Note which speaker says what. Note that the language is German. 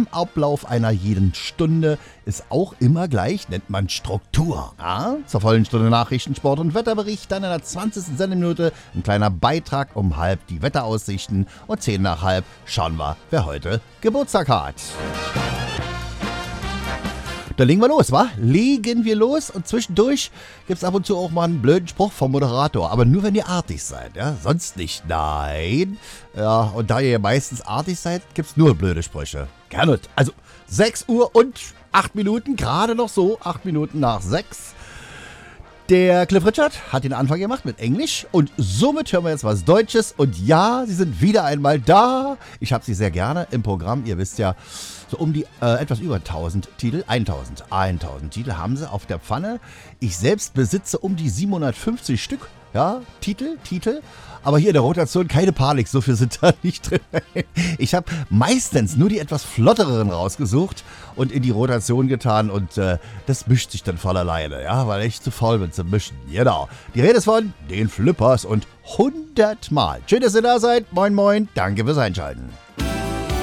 Speaker 1: Programmablauf einer jeden Stunde ist auch immer gleich, nennt man Struktur. Ja? Zur vollen Stunde Nachrichten, Sport und Wetterbericht, dann in der 20. Sendeminute ein kleiner Beitrag um halb die Wetteraussichten und 10 nach halb schauen wir, wer heute Geburtstag hat. Da legen wir los, wa? Legen wir los und zwischendurch gibt's ab und zu auch mal einen blöden Spruch vom Moderator, aber nur wenn ihr artig seid, ja? Sonst nicht, nein. Ja, und da ihr meistens artig seid, gibt's nur blöde Sprüche. Gerne. Also 6 Uhr und 8 Minuten, gerade noch so, 8 Minuten nach 6. Der Cliff Richard hat den Anfang gemacht mit Englisch und somit hören wir jetzt was Deutsches. Und ja, sie sind wieder einmal da. Ich habe sie sehr gerne im Programm. Ihr wisst ja, so um die etwas über 1000 Titel, 1000 Titel haben sie auf der Pfanne. Ich selbst besitze um die 750 Stück, ja, Titel. Aber hier in der Rotation keine Panik, so viel sind da nicht drin. Ich habe meistens nur die etwas flotteren rausgesucht und in die Rotation getan und das mischt sich dann voll alleine, ja, weil ich zu faul bin zu mischen. Genau. Die Rede ist von den Flippers und 100 Mal. Schön, dass ihr da seid. Moin, moin. Danke fürs Einschalten.